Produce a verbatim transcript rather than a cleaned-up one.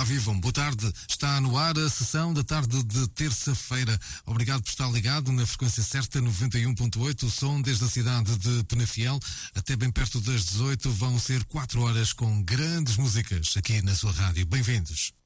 Olá, vivam, boa tarde. Está no ar a sessão da tarde de terça-feira. Obrigado por estar ligado na frequência certa, noventa e um ponto oito, o som desde a cidade de Penafiel. Até bem perto das dezoito vão ser quatro horas com grandes músicas aqui na sua rádio. Bem-vindos.